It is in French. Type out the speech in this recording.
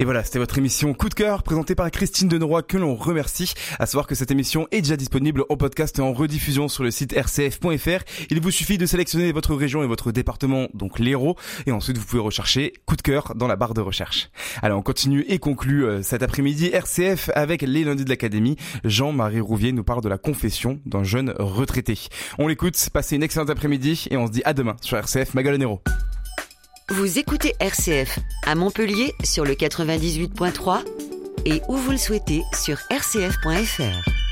Et voilà, c'était votre émission Coup de cœur présentée par Christine Denoroy que l'on remercie. À savoir que cette émission est déjà disponible en podcast et en rediffusion sur le site rcf.fr. Il vous suffit de sélectionner votre région et votre département, donc l'Hérault, et ensuite vous pouvez rechercher Coup de cœur dans la barre de recherche. Alors on continue et conclut cet après-midi RCF avec les lundis de l'Académie. Jean-Marie Rouvier nous parle de la confession d'un jeune retraité. On l'écoute, passez une excellente après-midi et on se dit à demain sur RCF Magalonéro. Vous écoutez RCF à Montpellier sur le 98.3 et où vous le souhaitez sur rcf.fr.